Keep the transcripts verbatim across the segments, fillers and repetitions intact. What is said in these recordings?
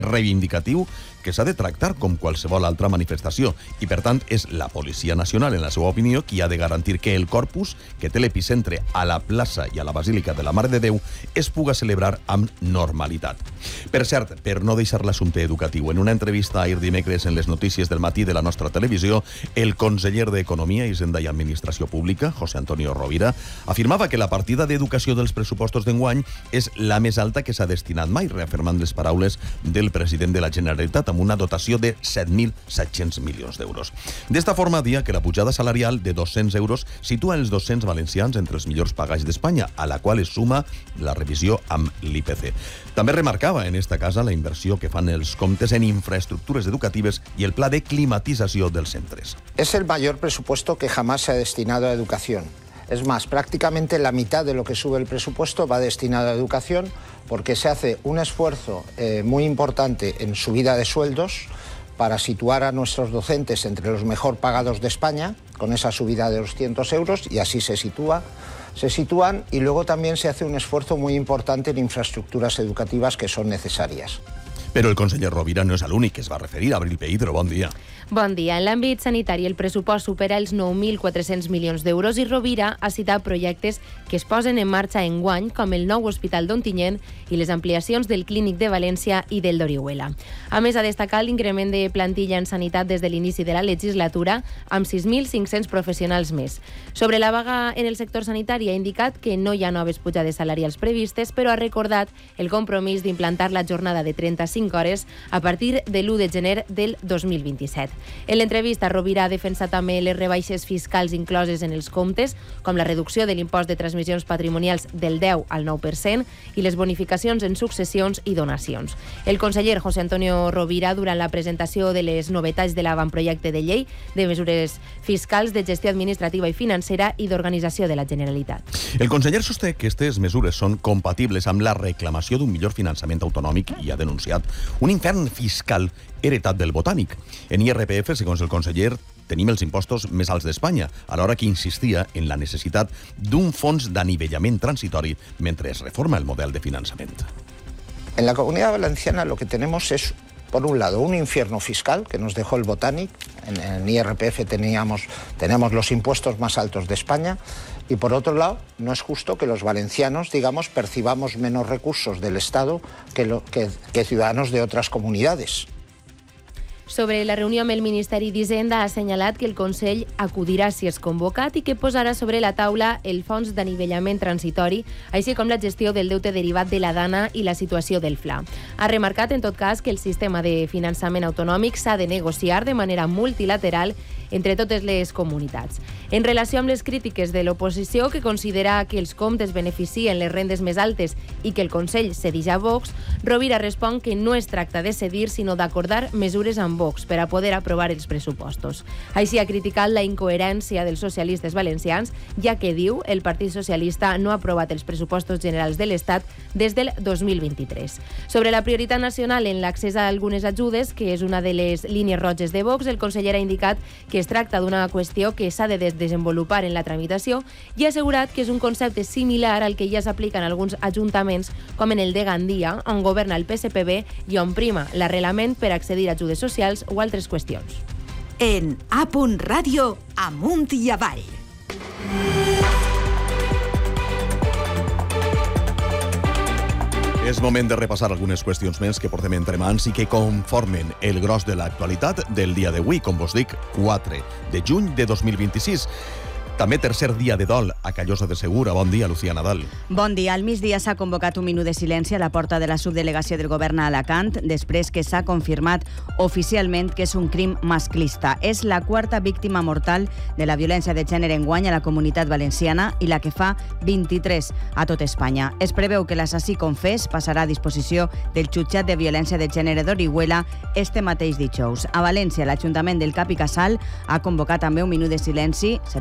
reivindicatiu que s'ha de tractar com qualsevol altra manifestació i, per tant, és la Policia Nacional, en la seva opinió, qui ha de garantir que el corpus, que té l'epicentre a la plaça i a la Basílica de la Mare de Déu, es puga celebrar amb normalitat. Per cert, per no deixar l'assumpte educatiu, en una entrevista ahir dimecres en les notícies del matí de la nostra televisió, el conseller d'Economia, Hisenda i Administració Pública, José Antonio Rovira, afirmava que la partida d'educació dels pressupostos d'enguany és la més alta que s'ha destinat mai, reafirmant les paraules del president de la Generalitat, amb una dotació de set mil set-cents milions d'euros. D'esta forma, dia que la pujada salarial de dos-cents euros situa els dos-cents valencians entre els millors pagats d'Espanya, a la qual es suma la revisió amb l'I P C. També remarcava en esta casa la inversió que fan els comptes en infraestructures educatives y el pla de climatizació dels centres. Es el mayor presupuesto que jamás se ha destinado a educación. Es más, prácticamente la mitad de lo que sube el presupuesto va destinado a educación porque se hace un esfuerzo eh, muy importante en subida de sueldos para situar a nuestros docentes entre los mejor pagados de España, con esa subida de doscientos euros, y así se sitúa, se sitúan, y luego también se hace un esfuerzo muy importante en infraestructuras educativas que son necesarias. Però el conseller Rovira no és l'únic que es va referir. Abril Peidro, bon dia. Bon dia. En l'àmbit sanitari, el pressupost supera els nou mil quatre-cents milions d'euros i Rovira ha citat projectes que es posen en marxa enguany, com el nou Hospital d'Ontinyent i les ampliacions del Clínic de València i del d'Orihuela. A més, ha destacat l'increment de plantilla en sanitat des de l'inici de la legislatura, amb sis mil cinc-cents professionals més. Sobre la vaga en el sector sanitari, ha indicat que no hi ha noves pujades salarials previstes, però ha recordat el compromís d'implantar la jornada de trenta-cinc hores a partir de l'u de gener del dos mil vint-i-set. En l'entrevista, Rovira ha defensat també les rebaixes fiscals incloses en els comptes, com la reducció de l'impost de transmissions patrimonials del deu al nou per cent i les bonificacions en successions i donacions. El conseller José Antonio Rovira, durant la presentació de les novetats de l'avantprojecte de llei de mesures fiscals, de gestió administrativa i financera i d'organització de la Generalitat. El conseller sosté que aquestes mesures són compatibles amb la reclamació d'un millor finançament autonòmic i ha denunciat un infern fiscal heretat del Botànic. En I R P F, segons el conseller, tenim els impostos més alts d'Espanya, alhora que insistia en la necessitat d'un fons d'anivellament transitori mentre es reforma el model de finançament. En la Comunidad Valenciana lo que tenemos es, por un lado, un infierno fiscal que nos dejó el Botànic. En el I R P F teníamos, tenemos los impuestos más altos de España. Y por otro lado, no es justo que los valencianos, digamos, percibamos menos recursos del Estado que, lo, que, que ciudadanos de otras comunidades. Sobre la reunió amb el Ministeri d'Hisenda, ha assenyalat que el Consell acudirà si és convocat i que posarà sobre la taula el fons d'anivellament transitori, així com la gestió del deute derivat de la Dana i la situació del Fla. Ha remarcat, en tot cas, que el sistema de finançament autonòmic s'ha de negociar de manera multilateral entre totes les comunitats. En relació amb les crítiques de l'oposició, que considera que els comptes beneficien les rendes més altes i que el Consell cedeix a Vox, Rovira respon que no es tracta de cedir, sinó d'acordar mesures amb Vox per a poder aprovar els pressupostos. Així ha criticat la incoherència dels socialistes valencians, ja que, diu, el Partit Socialista no ha aprovat els pressupostos generals de l'Estat des del dos mil vint-i-tres. Sobre la prioritat nacional en l'accés a algunes ajudes, que és una de les línies roges de Vox, el conseller ha indicat que es tracta d'una qüestió que s'ha de desenvolupar en la tramitació i ha assegurat que és un concepte similar al que ja s'aplica en alguns ajuntaments, com en el de Gandia, on governa el P S P B i on prima l'arrelament per accedir a ajudes socials o altres qüestions. En A. Ràdio, amunt i avall. És moment de repassar algunes qüestions més que portem entre mans i que conformen el gros de l'actualitat del dia d'avui, com vos dic, quatre de juny de dos mil vint-i-sis. També tercer dia de dol a Callosa de Segura. Bon dia, Lucía Nadal. Bon dia. Al migdia s'ha convocat un minut de silenci a la porta de la subdelegació del govern a Alacant després que s'ha confirmat oficialment que és un crim masclista. És la quarta víctima mortal de la violència de gènere enguany a la comunitat valenciana i la que fa vint-i-tres a tot Espanya. Es preveu que l'assassí confés passarà a disposició del jutjat de violència de gènere d'Orihuela este mateix dijous. A València, l'Ajuntament del Cap i Casal ha convocat també un minut de silenci. Serà a les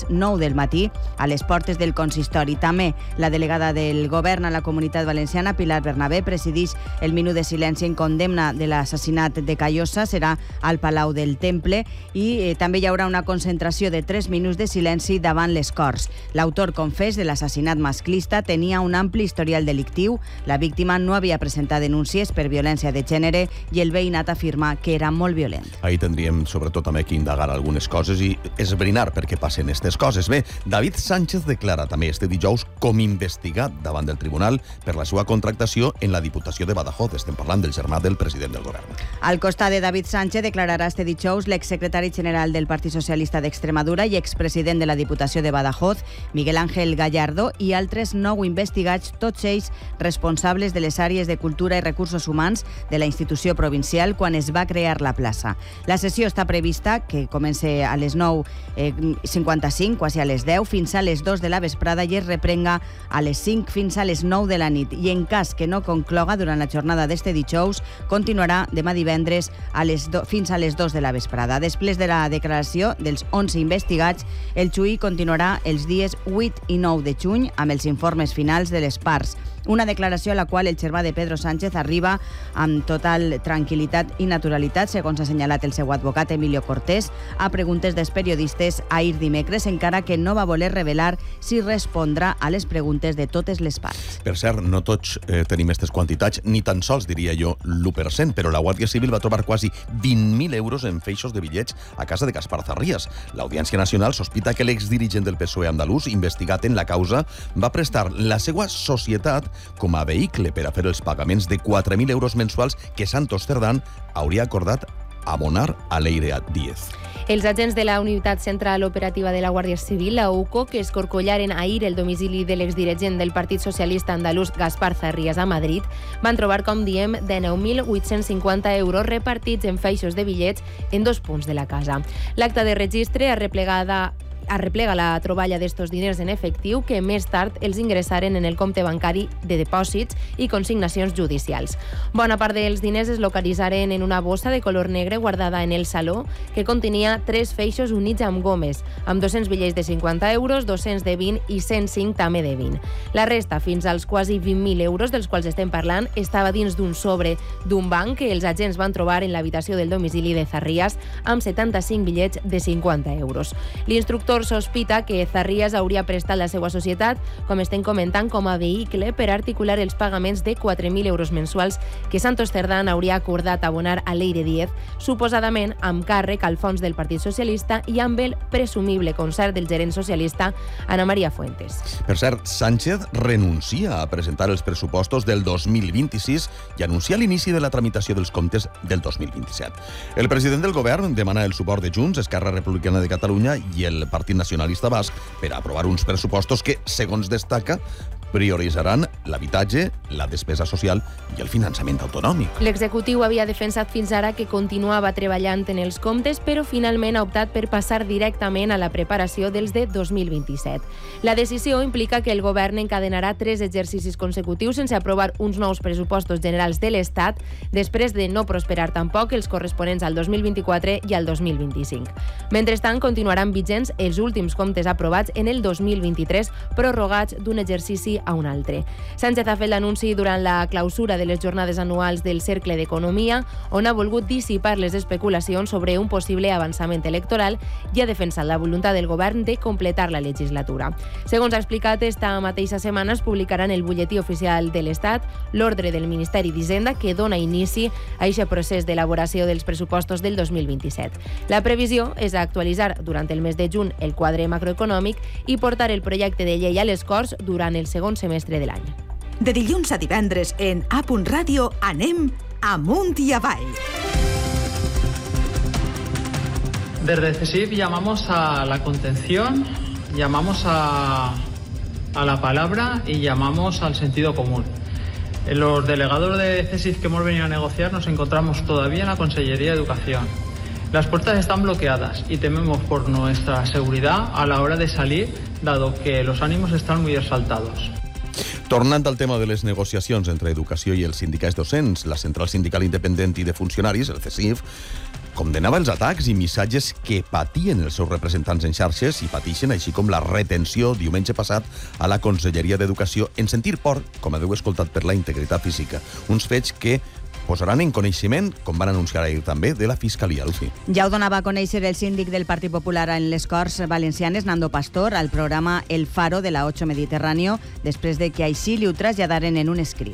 les nou del matí a les portes del consistori. També la delegada del govern a la Comunitat Valenciana, Pilar Bernabé, presideix el minut de silenci en condemna de l'assassinat de Callosa. Serà al Palau del Temple i eh, també hi haurà una concentració de tres minuts de silenci davant les Corts. L'autor confés de l'assassinat masclista tenia un ampli historial delictiu. La víctima no havia presentat denúncies per violència de gènere i el veïnat afirma que era molt violent. Ahí tindríem sobretot també que indagar algunes coses i esbrinar per què passen aquestes coses. Bé, David Sánchez declara també este dijous com investigat davant del tribunal per la seva contractació en la Diputació de Badajoz. Estem parlant del germà del president del govern. Al costat de David Sánchez declararà este dijous l'exsecretari general del Partit Socialista d'Extremadura i expresident de la Diputació de Badajoz, Miguel Ángel Gallardo, i altres nou investigats, tots ells responsables de les àrees de cultura i recursos humans de la institució provincial quan es va crear la plaça. La sessió està prevista que comença a les nou cinquanta-cinc, quasi a les deu, fins a les dos de la vesprada i es reprenga a les cinc fins a les nou de la nit. I en cas que no concloga durant la jornada d'este dijous, continuarà demà divendres a les do, fins a les dos de la vesprada. Després de la declaració dels onze investigats, el juí continuarà els dies vuit i nou de juny amb els informes finals de les parts. Una declaració a la qual el germà de Pedro Sánchez arriba amb total tranquil·litat i naturalitat, segons ha assenyalat el seu advocat Emilio Cortés, a preguntes dels periodistes ahir dimecres, encara que no va voler revelar si respondrà a les preguntes de totes les parts. Per cert, no tots eh, tenim aquestes quantitats, ni tan sols, diria jo, l'u per cent, però la Guàrdia Civil va trobar quasi vint mil euros en feixos de bitllets a casa de Gaspar Zarrías. L'Audiència Nacional sospita que l'exdirigent del P S O E andalús, investigat en la causa, va prestar la seva societat com a vehicle per a fer els pagaments de quatre mil euros mensuals que Santos Cerdán hauria acordat abonar a Leire Díez. Els agents de la Unitat Central Operativa de la Guàrdia Civil, la U C O, que escorcollaren ahir el domicili de l'exdirigent del Partit Socialista andalús Gaspar Zarrías a Madrid, van trobar, com diem, de nou mil vuit-cents cinquanta euros repartits en feixos de bitllets en dos punts de la casa. L'acta de registre arreplegada arreplega la troballa d'estos diners en efectiu que més tard els ingressaren en el compte bancari de depòsits i consignacions judicials. Bona part dels diners es localitzaren en una bossa de color negre guardada en el saló que contenia tres feixos units amb gomes, amb dos-cents bitllets de cinquanta euros, dos-cents de vint i cent cinc també de vint. La resta, fins als quasi vint mil euros dels quals estem parlant, estava dins d'un sobre d'un banc que els agents van trobar en l'habitació del domicili de Zarrías amb setanta-cinc bitllets de cinquanta euros. L'instructor sospita que Zarrías hauria prestat la seva societat, com estem comentant, com a vehicle per articular els pagaments de quatre mil euros mensuals que Santos Cerdán hauria acordat abonar a Leire Díez, suposadament amb càrrec al fons del Partit Socialista i amb el presumible concert del gerent socialista Ana María Fuentes. Per cert, Sánchez renuncia a presentar els pressupostos del dos mil vint-i-sis i anuncia l'inici de la tramitació dels comptes del dos mil vint-i-set. El president del govern demana el suport de Junts, Esquerra Republicana de Catalunya i el Partit Nacionalista Basc per a aprovar uns pressupostos que, segons destaca, prioritzaran l'habitatge, la despesa social i el finançament autonòmic. L'executiu havia defensat fins ara que continuava treballant en els comptes, però finalment ha optat per passar directament a la preparació dels de dos mil vint-i-set. La decisió implica que el govern encadenarà tres exercicis consecutius sense aprovar uns nous pressupostos generals de l'Estat, després de no prosperar tampoc els corresponents al dos mil vint-i-quatre i al dos mil vint-i-cinc. Mentrestant, continuaran vigents els últims comptes aprovats en el dos mil vint-i-tres, prorrogats d'un exercici a un altre. Sánchez ha fet l'anunci durant la clausura de les jornades anuals del Cercle d'Economia, on ha volgut dissipar les especulacions sobre un possible avançament electoral i ha defensat la voluntat del govern de completar la legislatura. Segons ha explicat, esta mateixa setmana es publicarà en el butlletí oficial de l'Estat l'ordre del Ministeri d'Hisenda que dona inici a aquest procés d'elaboració dels pressupostos del dos mil vint-i-set. La previsió és actualitzar durant el mes de juny el quadre macroeconòmic i portar el projecte de llei a les Corts durant el segon semestre de l'any. De dilluns a divendres en A Punt Ràdio anem amunt i avall. Desde C E S I F llamamos a la contención, llamamos a, a la palabra y llamamos al sentido común. Los delegados de C E S I F que hemos venido a negociar nos encontramos todavía en la Consellería de Educación. Las puertas están bloqueadas y tememos por nuestra seguridad a la hora de salir, dado que los ánimos están muy exaltados. Tornant al tema de les negociacions entre educació i els sindicats docents, la Central Sindical Independent i de Funcionaris, el C S I F, condenava els atacs i missatges que patien els seus representants en xarxes i pateixen, així com la retenció diumenge passat a la Conselleria d'Educació en sentir por, com haveu escoltat, per la integritat física. Uns fets que posaran en coneixement, com van anunciar ahir també, de la Fiscalia, Lucy. Ja ho donava a conèixer el síndic del Partit Popular en les Corts Valencianes, Nando Pastor, al programa El Faro de la ocho Mediterráneo, després de que així li ho traslladaren en un escrit.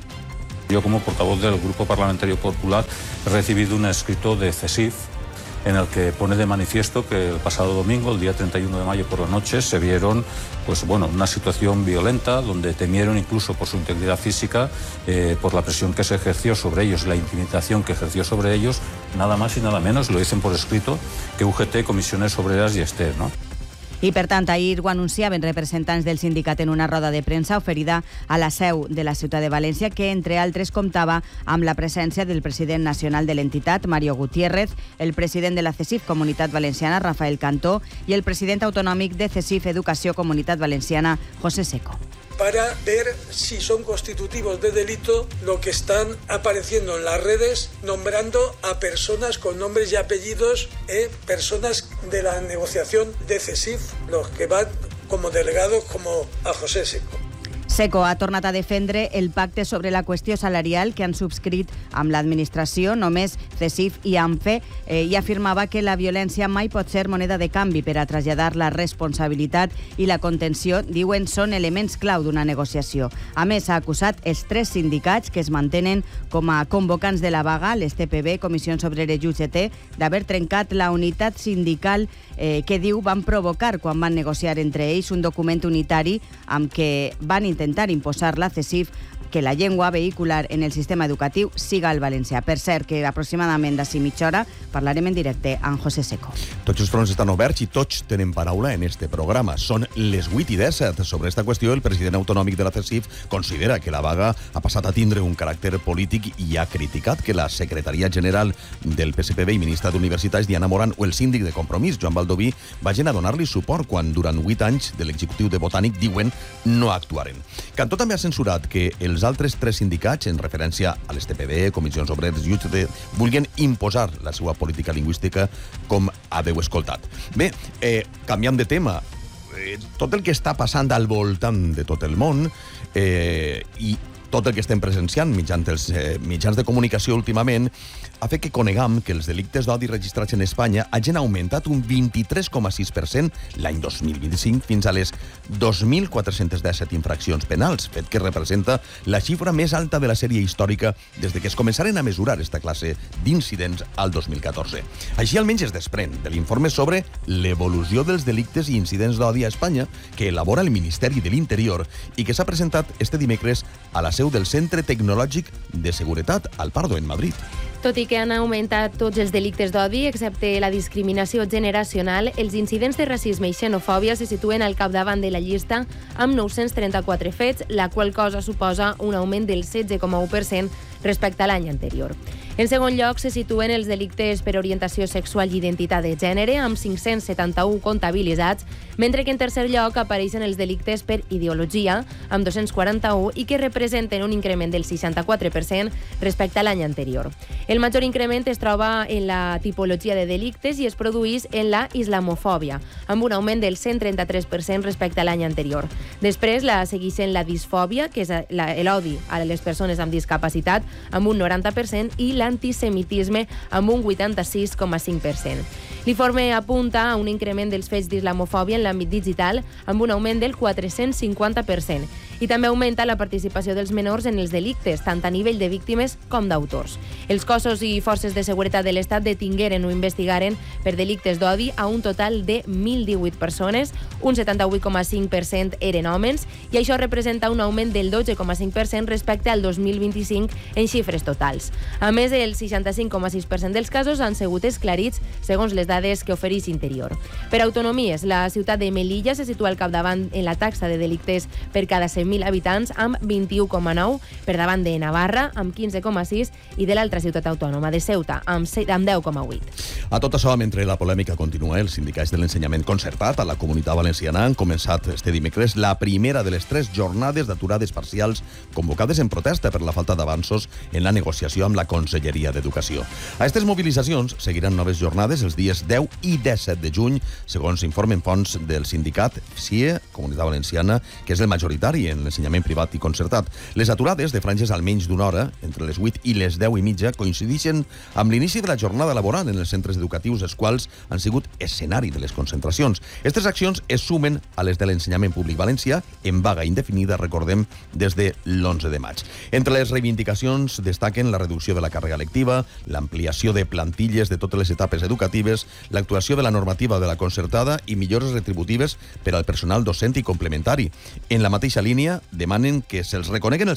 Yo, como portavoz del Grupo Parlamentario Popular, he recibido un escrito de C S I F en el que pone de manifiesto que el pasado domingo, el día treinta y uno de mayo por la noche, se vieron pues, bueno, una situación violenta donde temieron incluso por su integridad física, eh, por la presión que se ejerció sobre ellos, la intimidación que ejerció sobre ellos, nada más y nada menos, lo dicen por escrito, que U G T, Comisiones Obreras y Ester, ¿no? I, per tant, ahir ho anunciaven representants del sindicat en una roda de premsa oferida a la seu de la ciutat de València, que, entre altres, comptava amb la presència del president nacional de l'entitat, Mario Gutiérrez, el president de la C S I F Comunitat Valenciana, Rafael Cantó, i el president autonòmic de C S I F Educació Comunitat Valenciana, José Seco. Para ver si son constitutivos de delito lo que están apareciendo en las redes, nombrando a personas con nombres y apellidos, eh, personas de la negociación de C S I F, los que van como delegados, como a José Seco. Seco ha tornat a defendre el pacte sobre la qüestió salarial que han subscrit amb l'administració, només C S I F i ANFE, eh, i afirmava que la violència mai pot ser moneda de canvi per a traslladar la responsabilitat i la contenció, diuen, són elements clau d'una negociació. A més, ha acusat els tres sindicats que es mantenen com a convocants de la vaga, les T P B, Comissions Obreres i U G T, d'haver trencat la unitat sindical eh, que diu van provocar quan van negociar entre ells un document unitari amb què van intentar intentar imposar la C S I F que la llengua vehicular en el sistema educatiu siga el valencià. Per cert, que aproximadament d'ací mitja hora parlarem en directe amb José Seco. Tots els fronts estan oberts i tots tenen paraula en este programa. Són les vuit i disset. Sobre esta qüestió, el president autonòmic de la C S I F considera que la vaga ha passat a tindre un caràcter polític i ha criticat que la secretaria general del P S P B i ministra d'Universitats, Diana Morant, o el síndic de Compromís, Joan Baldoví, vagin a donar-li suport quan durant vuit anys de l'executiu de Botànic, diuen, no actuaren. Cantó també ha censurat que els altres tres sindicats, en referència a les T P B, Comissions Obreres i U G T, vulguin imposar la seva política lingüística, com haveu escoltat. Bé, eh, canviant de tema, eh, tot el que està passant al voltant de tot el món eh, i tot el que estem presenciant mitjans els eh, mitjans de comunicació últimament ha fet que conegam que els delictes d'odi registrats en Espanya hagin augmentat un vint-i-tres coma sis per cent l'any dos mil vint-i-cinc fins a les dos mil quatre-cents disset infraccions penals, fet que representa la xifra més alta de la sèrie històrica des de que es començaren a mesurar esta classe d'incidents al dos mil catorze. Així almenys es desprèn de l'informe sobre l'evolució dels delictes i incidents d'odi a Espanya que elabora el Ministeri de l'Interior i que s'ha presentat este dimecres a la seu del Centre Tecnològic de Seguretat al Pardo, en Madrid. Tot i que han augmentat tots els delictes d'odi, excepte la discriminació generacional, els incidents de racisme i xenofòbia se situen al capdavant de la llista amb nou-cents trenta-quatre fets, la qual cosa suposa un augment del setze coma u per cent respecte a l'any anterior. En segon lloc, se situen els delictes per orientació sexual i identitat de gènere, amb cinc-cents setanta-u comptabilitzats, mentre que en tercer lloc apareixen els delictes per ideologia, amb dos-cents quaranta-u, i que representen un increment del seixanta-quatre per cent respecte a l'any anterior. El major increment es troba en la tipologia de delictes i es produeix en la islamofòbia, amb un augment del cent trenta-tres per cent respecte a l'any anterior. Després la segueixen la disfòbia, que és l'odi a les persones amb discapacitat, amb un noranta per cent, i l'antisemitisme, amb un vuitanta-sis coma cinc per cent. L'informe apunta a un increment dels fets d'islamofòbia en l'àmbit digital, amb un augment del quatre-cents cinquanta per cent. I també augmenta la participació dels menors en els delictes, tant a nivell de víctimes com d'autors. Els cossos i forces de seguretat de l'Estat detingueren o investigaren per delictes d'odi a un total de mil divuit persones, un setanta-vuit coma cinc per cent eren homes, i això representa un augment del dotze coma cinc per cent respecte al dos mil vint-i-cinc en xifres totals. A més, el seixanta-cinc coma sis per cent dels casos han sigut esclarits segons les dades que ofereix Interior. Per autonomies, la ciutat de Melilla se situa al capdavant en la taxa de delictes per cada cent cent mil habitants, amb vint-i-u coma nou, per davant de Navarra, amb quinze coma sis, i de l'altra ciutat autònoma, de Ceuta, amb deu coma vuit. A tot això, mentre la polèmica continua, els sindicats de l'ensenyament concertat a la Comunitat Valenciana han començat este dimecres la primera de les tres jornades d'aturades parcials convocades en protesta per la falta d'avanços en la negociació amb la Conselleria d'Educació. A aquestes mobilitzacions seguiran noves jornades els dies deu i disset de juny, segons informen fonts del sindicat C I E, Comunitat Valenciana, que és el majoritari en l'ensenyament privat i concertat. Les aturades de franges almenys d'una hora, entre les vuit i les deu i mitja, coincideixen amb l'inici de la jornada laboral en els centres educatius, els quals han sigut escenari de les concentracions. Aquestes accions es sumen a les de l'ensenyament públic valencià, en vaga indefinida, recordem, des de l'onze de maig. Entre les reivindicacions destaquen la reducció de la càrrega lectiva, l'ampliació de plantilles de totes les etapes educatives, l'actuació de la normativa de la concertada i millores retributives per al personal docent i complementari. En la mateixa línia, demanen que se'ls reconeguen els